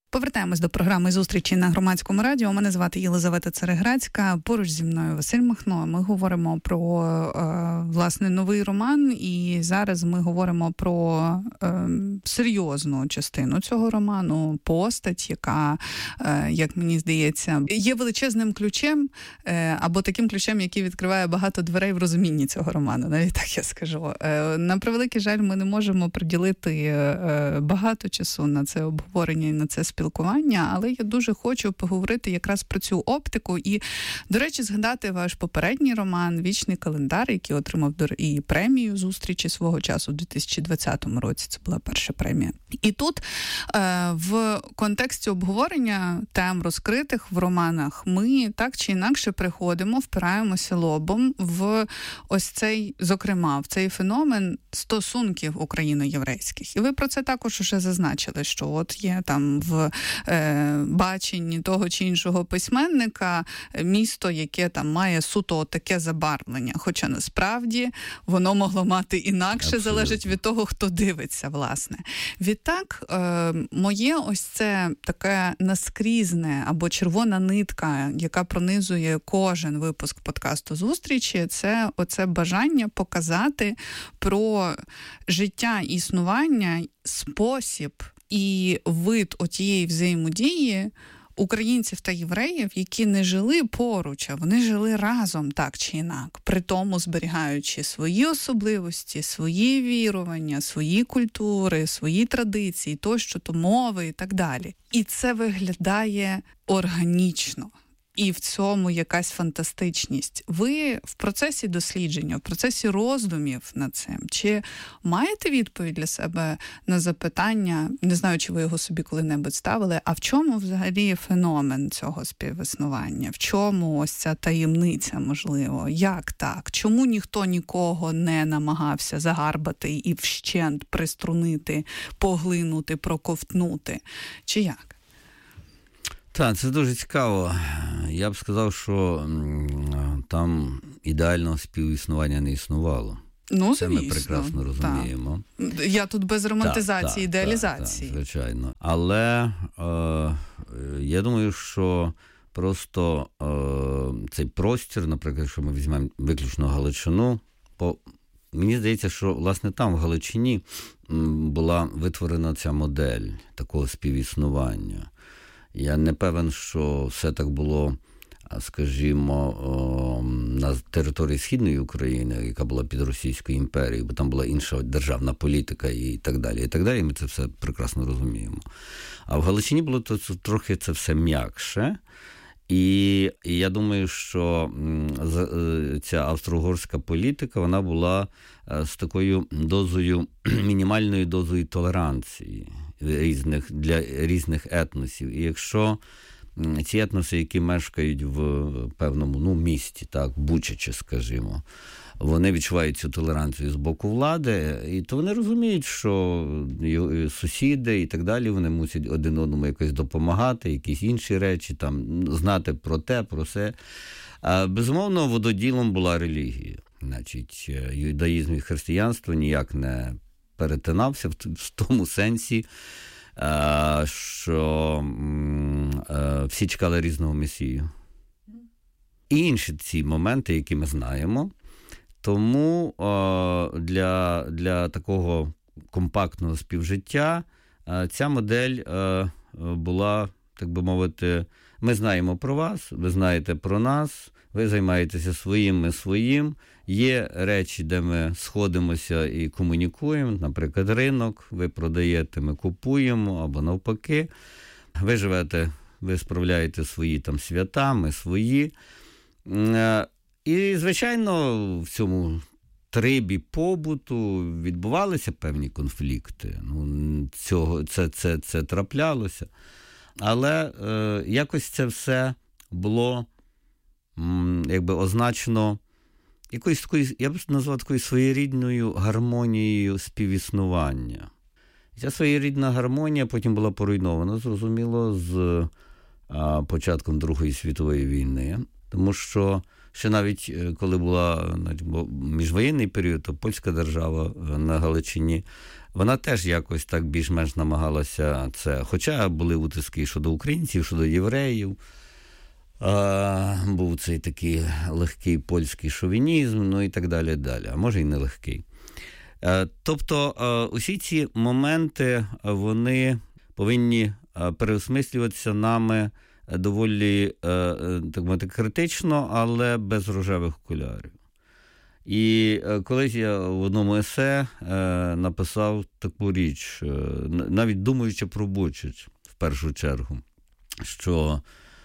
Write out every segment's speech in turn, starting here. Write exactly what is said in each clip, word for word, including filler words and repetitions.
Повертаємось до програми «Зустрічі на Громадському радіо». Мене звати Єлизавета Цереграцька, поруч зі мною Василь Махно. Ми говоримо про, е, власне, новий роман, і зараз ми говоримо про е, серйозну частину цього роману, постать, яка, е, як мені здається, є величезним ключем, е, або таким ключем, який відкриває багато дверей в розумінні цього роману, навіть так я скажу. Е, на превеликий жаль, ми не можемо приділити е, багато часу на це обговорення і на це спілкування, але я дуже хочу поговорити якраз про цю оптику і, до речі, згадати ваш попередній роман «Вічний календар», який отримав і премію «Зустрічі» свого часу у дві тисячі двадцятому році. Це була перша премія. І тут е, в контексті обговорення тем, розкритих в романах, ми так чи інакше приходимо, впираємося лобом в ось цей, зокрема, в цей феномен стосунків україно-єврейських. І ви про це також уже зазначили, що от є там в е, баченні того чи іншого письменника місто, яке там має суто таке забарвлення. Хоча насправді воно могло мати інакше, Абсолютно. Залежить від того, хто дивиться, власне. Відтак, е, моє ось це таке наскрізне або червона нитка, яка пронизує кожен випуск подкасту «Зустрічі», це оце бажання показати про життя, існування, спосіб і вид отієї взаємодії українців та євреїв, які не жили поруч, а вони жили разом так чи інак, при тому зберігаючи свої особливості, свої вірування, свої культури, свої традиції, тощо, то мови і так далі. І це виглядає органічно. І в цьому якась фантастичність. Ви в процесі дослідження, в процесі роздумів над цим, чи маєте відповідь для себе на запитання, не знаю, чи ви його собі коли-небудь ставили, а в чому взагалі феномен цього співіснування? В чому ось ця таємниця, можливо? Як так? Чому ніхто нікого не намагався загарбати і вщент приструнити, поглинути, проковтнути? Чи як? Так, це дуже цікаво. Я б сказав, що там ідеального співіснування не існувало. Ну, це звісно, ми прекрасно розуміємо. Так. Я тут без романтизації, так, ідеалізації. Так, так, звичайно. Але е, я думаю, що просто е, цей простір, наприклад, якщо ми візьмемо виключно Галичину, по, мені здається, що, власне, там, в Галичині, була витворена ця модель такого співіснування. Я не певен, що все так було, скажімо, на території Східної України, яка була під Російською імперією, бо там була інша державна політика і так далі, і так далі, ми це все прекрасно розуміємо. А в Галичині було то, трохи це все м'якше, і, і я думаю, що ця австро-угорська політика, вона була з такою дозою, мінімальною дозою толеранції різних, для різних етносів. І якщо ці етноси, які мешкають в певному ну, місті, так, Бучачі, скажімо, вони відчувають цю толеранцію з боку влади, і то вони розуміють, що сусіди і так далі, вони мусять один одному якось допомагати, якісь інші речі, там, знати про те, про все. А, безумовно, вододілом була релігія. Значить, юдаїзм і християнство ніяк не перетинався в, в тому сенсі, а, що а, всі чекали різного месію. І інші ці моменти, які ми знаємо. Тому а, для, для такого компактного співжиття а, ця модель а, була, так би мовити, ми знаємо про вас, ви знаєте про нас, ви займаєтеся своїм, ми своїм. Є речі, де ми сходимося і комунікуємо, наприклад, ринок, ви продаєте, ми купуємо, або навпаки. Ви живете, ви справляєте свої там свята, ми свої. І, звичайно, в цьому трибі побуту відбувалися певні конфлікти. Ну, цього, це, це, це траплялося. Але е, якось це все було м, якби означено якоюсь такою, я б назвав такою своєрідною гармонією співіснування. І ця своєрідна гармонія потім була поруйнована, зрозуміло, з а, початком Другої світової війни. Тому що ще навіть коли була міжвоєнний період, то польська держава на Галичині, вона теж якось так більш-менш намагалася це. Хоча були утиски щодо українців, щодо євреїв, а, був цей такий легкий польський шовінізм, ну і так далі, далі. А може і не легкий. А, тобто а, усі ці моменти, вони повинні переосмислюватися нами доволі, так мовити, критично, але без рожевих окулярів. І колись я в одному есе написав таку річ, навіть думаючи про Бучач в першу чергу, що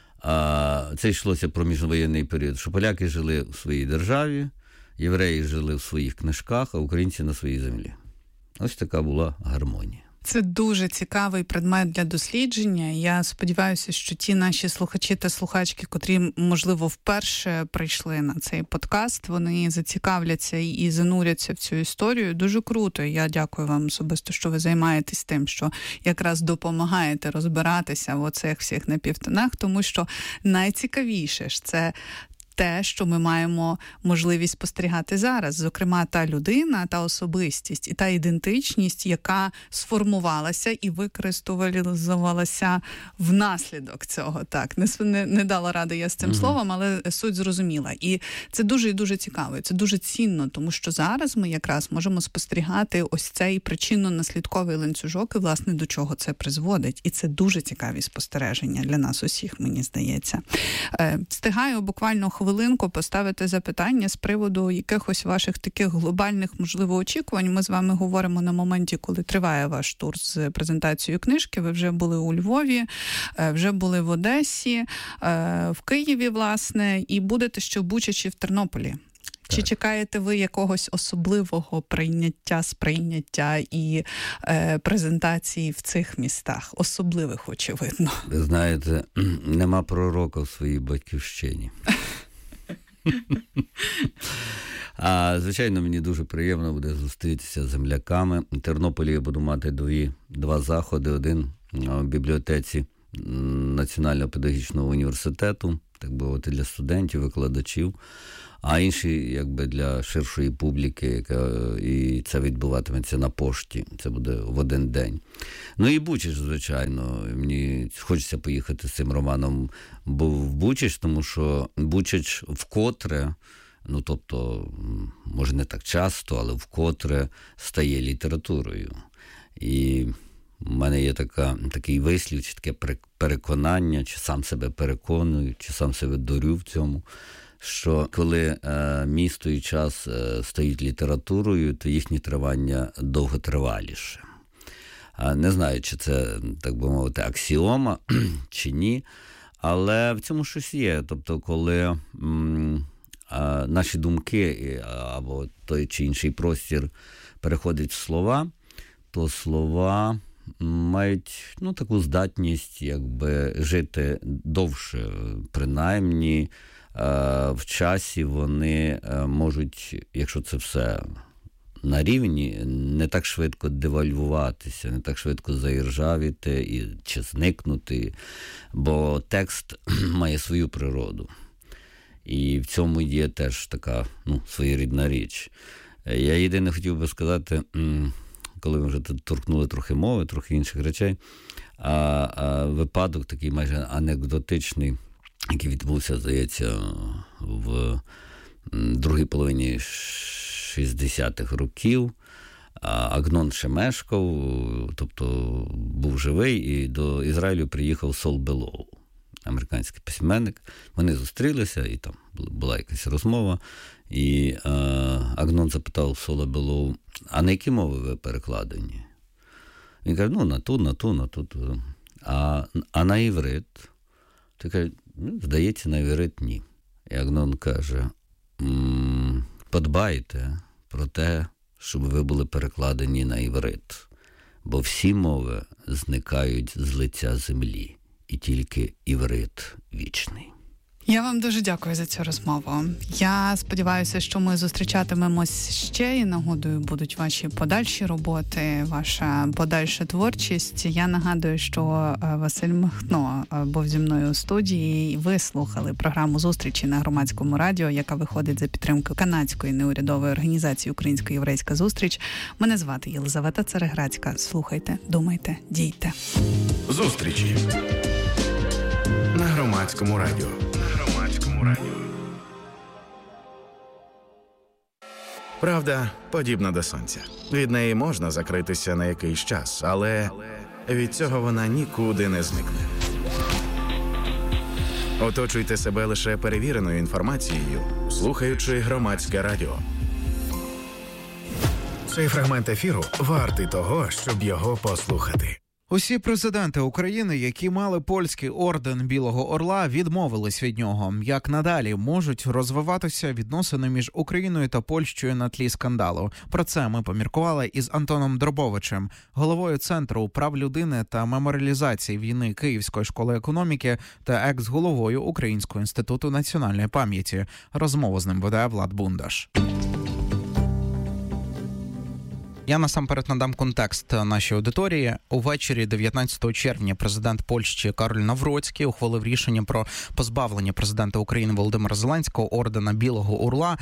це йшлося про міжвоєнний період, що поляки жили у своїй державі, євреї жили в своїх книжках, а українці на своїй землі. Ось така була гармонія. Це дуже цікавий предмет для дослідження. Я сподіваюся, що ті наші слухачі та слухачки, котрі, можливо, вперше прийшли на цей подкаст, вони зацікавляться і зануряться в цю історію. Дуже круто. Я дякую вам особисто, що ви займаєтесь тим, що якраз допомагаєте розбиратися в оцих всіх напівтонах, тому що найцікавіше ж це те, що ми маємо можливість спостерігати зараз. Зокрема, та людина, та особистість і та ідентичність, яка сформувалася і використовувалася внаслідок цього. Так, не, не, не дала ради я з цим mm-hmm. словом, але суть зрозуміла. І це дуже і дуже цікаво, і це дуже цінно, тому що зараз ми якраз можемо спостерігати ось цей причинно-наслідковий ланцюжок і, власне, до чого це призводить. І це дуже цікаві спостереження для нас усіх, мені здається. Е, встигаю буквально хвилинку поставити запитання з приводу якихось ваших таких глобальних, можливо, очікувань. Ми з вами говоримо на моменті, коли триває ваш тур з презентацією книжки. Ви вже були у Львові, вже були в Одесі, в Києві, власне, і будете ще в Бучачі, в Тернополі. Чи так. чекаєте ви якогось особливого прийняття, сприйняття і е, презентації в цих містах? Особливих, очевидно. Ви знаєте, нема пророка в своїй батьківщині. А, звичайно, мені дуже приємно буде зустрітися з земляками. В Тернополі я буду мати дві, два заходи. Один в бібліотеці Національного педагогічного університету, так би мовити, для студентів, викладачів, а інший, якби, для ширшої публіки, яка, і це відбуватиметься на пошті. Це буде в один день. Ну і Бучач, звичайно. Мені хочеться поїхати з цим романом в Бучач, тому що Бучач вкотре, ну, тобто, може не так часто, але вкотре стає літературою. І в мене є така, такий вислів, чи таке переконання, чи сам себе переконую, чи сам себе дурю в цьому, що коли е, місто і час е, стають літературою, то їхнє тривання довготриваліше. Е, не знаю, чи це, так би мовити, аксіома, чи ні, але в цьому щось є. Тобто, коли м, е, наші думки або той чи інший простір переходить в слова, то слова мають, ну, таку здатність, якби, жити довше, принаймні в часі вони можуть, якщо це все на рівні, не так швидко девальвуватися, не так швидко заіржавіти і, чи зникнути, бо текст має свою природу. І в цьому є теж така, ну, своєрідна річ. Я єдине хотів би сказати, коли ми вже тут торкнули трохи мови, трохи інших речей, а, а випадок такий майже анекдотичний, який відбувся, здається, в другій половині шістдесятих років. Агнон ще мешкав, тобто був живий, і до Ізраїлю приїхав Сол Белоу, американський письменник. Вони зустрілися, і там була якась розмова. І а, Агнон запитав Сола Белоу, а на які мови ви перекладені? Він каже, ну, на ту, на ту, на ту. ту. А, а на іврит? Ти каже, ну, здається, на іврит ні. І Агнон каже, подбайте про те, щоб ви були перекладені на іврит, бо всі мови зникають з лиця землі, і тільки іврит вічний. Я вам дуже дякую за цю розмову. Я сподіваюся, що ми зустрічатимемось ще, і нагодою будуть ваші подальші роботи, ваша подальша творчість. Я нагадую, що Василь Махно був зі мною у студії, і ви слухали програму «Зустрічі» на Громадському радіо, яка виходить за підтримки канадської неурядової організації «Українсько-єврейська зустріч». Мене звати Єлизавета Цереграцька. Слухайте, думайте, дійте. «Зустрічі» на Громадському радіо. Правда подібна до сонця. Від неї можна закритися на якийсь час, але від цього вона нікуди не зникне. Оточуйте себе лише перевіреною інформацією, слухаючи Громадське радіо. Цей фрагмент ефіру вартий того, щоб його послухати. Усі президенти України, які мали польський орден Білого Орла, відмовились від нього. Як надалі можуть розвиватися відносини між Україною та Польщею на тлі скандалу? Про це ми поміркували із Антоном Дробовичем, головою Центру прав людини та меморіалізації війни Київської школи економіки та екс-головою Українського інституту національної пам'яті. Розмову з ним веде Влад Бундаш. Я насамперед надам контекст нашій аудиторії. Увечері дев'ятнадцятого червня президент Польщі Кароль Навроцький ухвалив рішення про позбавлення президента України Володимира Зеленського ордена Білого Орла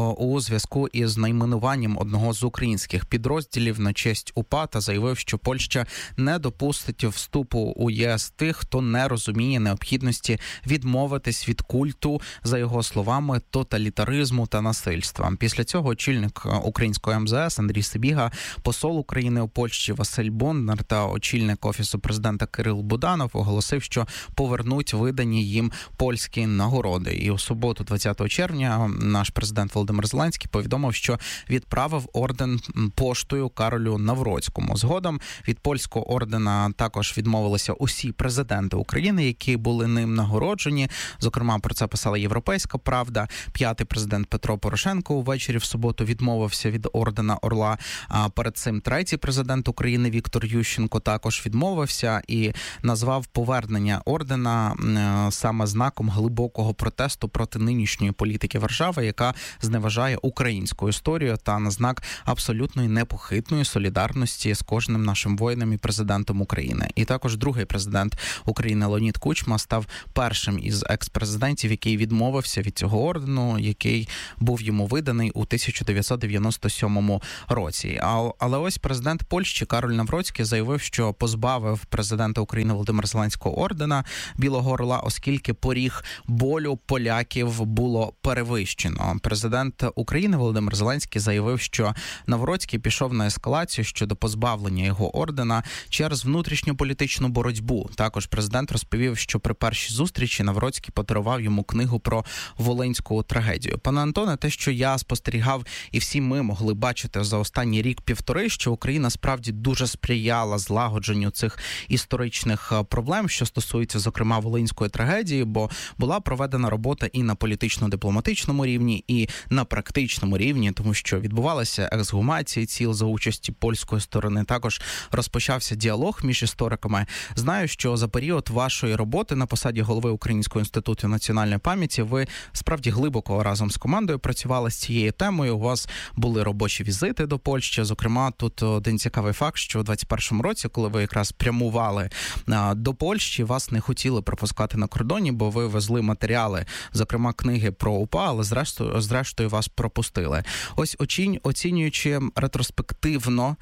у зв'язку із найменуванням одного з українських підрозділів на честь УПА та заявив, що Польща не допустить вступу у ЄС тих, хто не розуміє необхідності відмовитись від культу, за його словами, тоталітаризму та насильства. Після цього очільник українського ем зе ес Андрій Сибіга, посол України у Польщі Василь Бондар та очільник Офісу президента Кирил Буданов оголосив, що повернуть видані їм польські нагороди. І у суботу, двадцятого червня, наш президент Володимир Зеленський повідомив, що відправив орден поштою Каролю Навроцькому. Згодом від польського ордена також відмовилися усі президенти України, які були ним нагороджені. Зокрема, про це писала «Європейська правда». П'ятий президент Петро Порошенко увечері в суботу відмовився від ордена Орла. А перед цим третій президент України Віктор Ющенко також відмовився і назвав повернення ордена саме знаком глибокого протесту проти нинішньої політики Варшави, яка зневажає українську історію, та на знак абсолютної непохитної солідарності з кожним нашим воїном і президентом України. І також другий президент України Леонід Кучма став першим із екс-президентів, який відмовився від цього ордену, який був йому виданий у тисяча дев'ятсот дев'яносто сьомому році. Але ось президент Польщі Кароль Навроцький заявив, що позбавив президента України Володимира Зеленського ордена Білого Орла, оскільки поріг болю поляків було перевищено. Президент України Володимир Зеленський заявив, що Навроцький пішов на ескалацію щодо позбавлення його ордена через внутрішньополітичну боротьбу. Також президент розповів, що при першій зустрічі Навроцький подарував йому книгу про волинську трагедію. Пане Антоне, те, що я спостерігав і всі ми могли бачити за останній рік-півтори, що Україна справді дуже сприяла злагодженню цих історичних проблем, що стосуються, зокрема, волинської трагедії, бо була проведена робота і на політично-дипломатичному рівні, і на практичному рівні, тому що відбувалися ексгумації ціл за участі польської сторони. Також розпочався діалог між істориками. Знаю, що за період вашої роботи на посаді голови Українського інституту національної пам'яті ви справді глибоко разом з командою працювали з цією темою. У вас були робочі візити до Польщі. Зокрема, тут один цікавий факт, що у двадцять першому році, коли ви якраз прямували до Польщі, вас не хотіли пропускати на кордоні, бо ви везли матеріали, зокрема книги про УПА, але зрештою, зрештою вас пропустили. Ось оцінюючи ретроспективно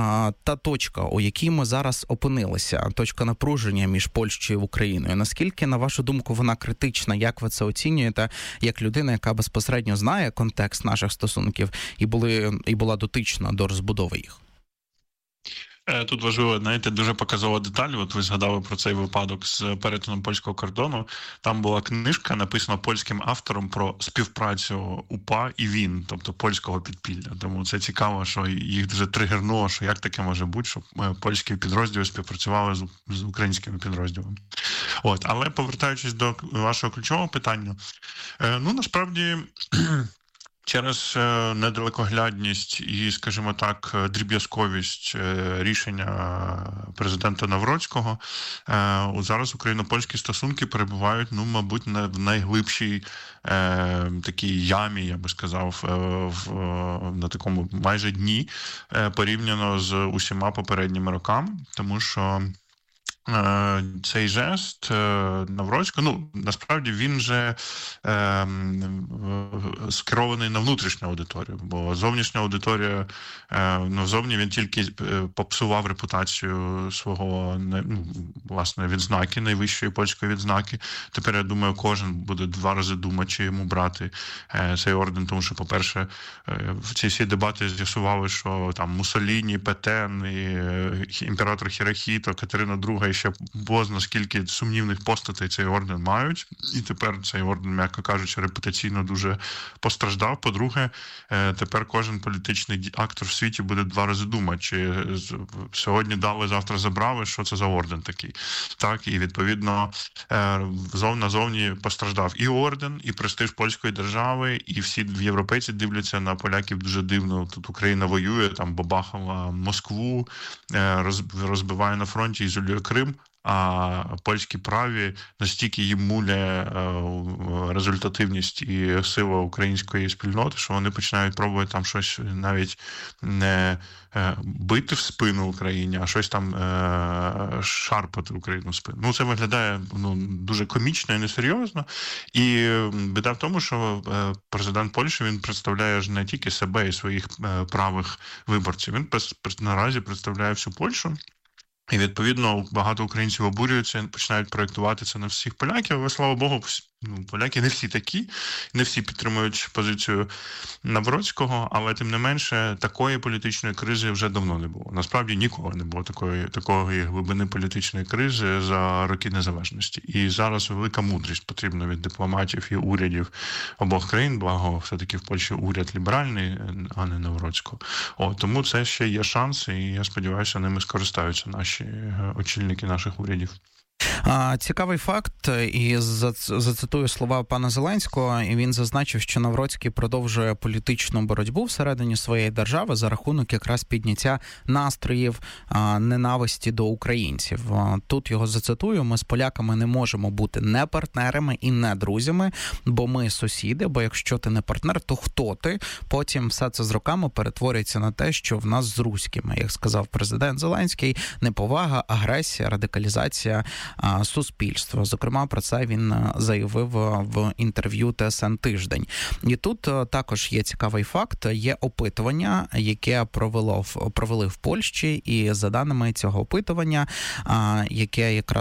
та точка, у якій ми зараз опинилися, точка напруження між Польщею і Україною, наскільки, на вашу думку, вона критична? Як ви це оцінюєте, як людина, яка безпосередньо знає контекст наших стосунків і були і була дотична до розбудови їх? Тут важливо, знаєте, дуже показова деталь. От ви згадали про цей випадок з перетином польського кордону. Там була книжка, написана польським автором про співпрацю УПА і ВІН, тобто польського підпілля. Тому це цікаво, що їх дуже тригернуло, що як таке може бути, щоб польські підрозділи співпрацювали з, з українськими підрозділами. От, але повертаючись до вашого ключового питання, ну, насправді... Через недалекоглядність і, скажімо так, дріб'язковість рішення президента Навроцького зараз україно-польські стосунки перебувають, ну, мабуть, в найглибшій такій ямі, я би сказав, в, на такому майже дні, порівняно з усіма попередніми роками, тому що цей жест Навроцького, ну, насправді він же е, скерований на внутрішню аудиторію, бо зовнішня аудиторія, е, ну, зовні він тільки попсував репутацію свого, ну, власне, відзнаки, найвищої польської відзнаки. Тепер, я думаю, кожен буде два рази думати, чи йому брати е, цей орден, тому що, по-перше, е, в ці всі дебати з'ясували, що там Муссоліні, Петен, і, е, імператор Хірохіто, Катерина Друга, і ще бозна скільки сумнівних постатей цей орден мають, і тепер цей орден, м'яко кажучи, репутаційно дуже постраждав. По-друге, тепер кожен політичний актор в світі буде два рази думати, чи сьогодні дали, завтра забрали, що це за орден такий. Так, і відповідно назовні постраждав і орден, і престиж польської держави, і всі європейці дивляться на поляків дуже дивно. Тут Україна воює, там бабахала Москву, розбиває на фронті, ізолює Крим, а польські праві настільки їм муляє результативність і сила української спільноти, що вони починають пробувати там щось навіть не бити в спину Україні, а щось там шарпати Україну в спину. Ну, це виглядає, ну, дуже комічно і несерйозно. І біда в тому, що президент Польщі, він представляє ж не тільки себе і своїх правих виборців, він наразі представляє всю Польщу. І, відповідно, багато українців обурюються, починають проєктувати це на всіх поляків, але, слава Богу, ну, поляки не всі такі, не всі підтримують позицію Навроцького, але, тим не менше, такої політичної кризи вже давно не було. Насправді, ніколи не було такої, такої глибини політичної кризи за роки незалежності. І зараз велика мудрість потрібна від дипломатів і урядів обох країн, благо, все-таки в Польщі уряд ліберальний, а не Навроцького. О, тому це ще є шанс, і я сподіваюся, ними скористаються наші очільники наших урядів. Цікавий факт, і зацитую слова пана Зеленського, і він зазначив, що Навроцький продовжує політичну боротьбу всередині своєї держави за рахунок якраз підняття настроїв ненависті до українців. Тут його зацитую: ми з поляками не можемо бути не партнерами і не друзями, бо ми сусіди, бо якщо ти не партнер, то хто ти? Потім все це з роками перетворюється на те, що в нас з руськими, як сказав президент Зеленський, неповага, агресія, радикалізація суспільства. Зокрема, про це він заявив в інтерв'ю Т С Н Тиждень. І тут також є цікавий факт. Є опитування, яке провело, провели в Польщі, і за даними цього опитування, яке якраз